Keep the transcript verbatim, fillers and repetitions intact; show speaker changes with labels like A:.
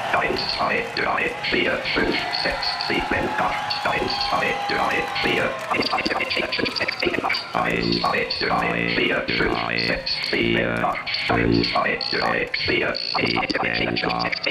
A: eins, zwei, drei, vier, fünf, sechs, sieben, acht, eins, zwei, drei, vier, eins, zwei, drei, vier, fünf, sechs, sieben, acht, eins, zwei, drei, vier, fünf, sechs, sieben, acht, eins, zwei, drei, vier, eins, zwei, drei, vier, fünf, sechs, sieben,